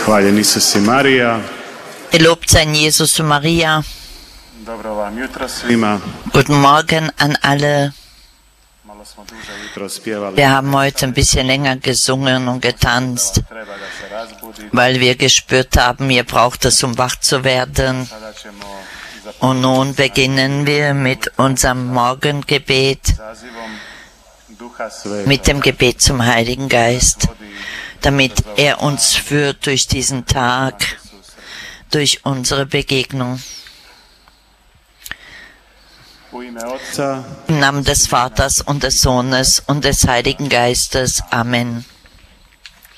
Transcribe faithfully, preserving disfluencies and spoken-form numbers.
Hvaljen Isus i Marija. Gelobt sein Jesus und Maria. Dobro vam jutro svima. Guten Morgen an alle. Malo smo duže jutro spjevali. Wir haben heute ein bisschen länger gesungen und getanzt, weil wir gespürt haben, ihr braucht es, um wach zu werden. Und nun beginnen wir mit unserem Morgengebet, mit dem Gebet zum Heiligen Geist, damit er uns führt durch diesen Tag, durch unsere Begegnung. Im Namen des Vaters und des Sohnes und des Heiligen Geistes. Amen.